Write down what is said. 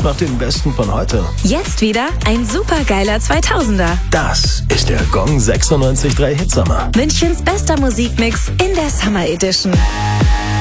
sucht nach den Besten von heute. Jetzt wieder ein supergeiler 2000er. Das ist der Gong 96.3 Hitsommer. Münchens bester Musikmix in der Summer Edition.